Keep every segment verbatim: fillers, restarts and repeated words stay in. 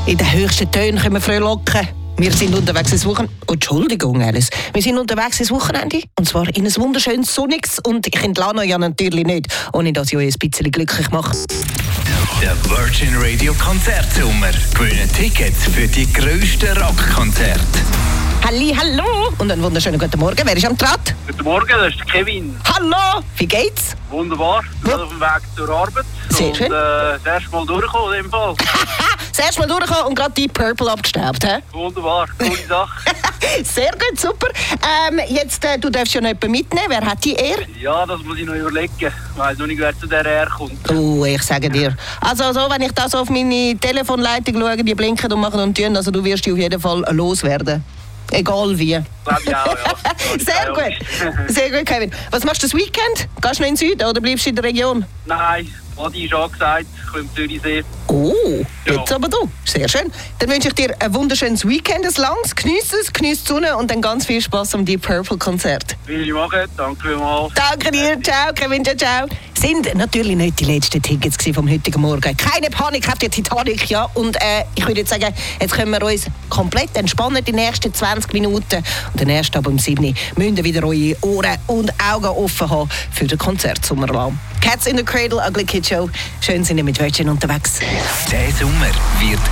In den höchsten Tönen können wir frohlocken. Wir sind unterwegs ins Wochenende. Oh, Entschuldigung, Alice. Wir sind unterwegs ins Wochenende. Und zwar in ein wunderschönes Sonniges. Und ich entlasse euch ja natürlich nicht, ohne dass ich euch ein bisschen glücklich mache. Der Virgin Radio Konzertsommer. Gewinnen Tickets für die grössten Rockkonzerte. Halli, hallo und einen wunderschönen guten Morgen. Wer ist am Draht? Guten Morgen, das ist Kevin. Hallo, wie geht's? Wunderbar, ich bin auf dem Weg zur Arbeit. Sehr und, schön. Äh, das erste Mal durchgekommen in dem Fall. Das erste Mal durchgekommen und gerade Deep Purple abgestaubt, hä? Wunderbar, coole Sache. Sehr gut, super. Ähm, jetzt, äh, du darfst ja noch jemanden mitnehmen. Wer hat die Ehre? Ja, das muss ich noch überlegen. Ich weiss noch nicht, wer zu der Ehre kommt. Oh, ich sage dir. Also, so, wenn ich das auf meine Telefonleitung schaue, die blinken und machen und tun, also du wirst die auf jeden Fall loswerden. Egal wie. Glaube ich auch, ja. Sehr gut. Sehr gut, Kevin. Was machst du das Weekend? Gehst du noch in den Süden oder bleibst du in der Region? Nein, Adi ist angesagt, ich komme im Zürichsee. Oh, Ja. jetzt aber du. Sehr schön. Dann wünsche ich dir ein wunderschönes Weekend, ein langes. Geniess es, geniess die Sonne und dann ganz viel Spaß am Deep Purple Konzert. Will ich machen, danke vielmals. Danke dir, ciao, Kevin, ciao, ciao. Sind natürlich nicht die letzten Tickets vom heutigen Morgen. Keine Panik, habt ihr Titanic, ja. Und äh, ich würde jetzt sagen, jetzt können wir uns komplett entspannen die nächsten zwanzig Minuten. Und dann erst ab um sieben Uhr müsst ihr wieder eure Ohren und Augen offen haben für den Konzertsommerlauf. Cats in the Cradle, Ugly Kid Show. Schön sind ihr mit Virgin unterwegs. Der Sommer wird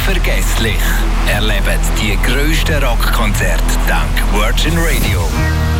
unvergesslich. Erlebt die grössten Rockkonzerte dank Virgin Radio.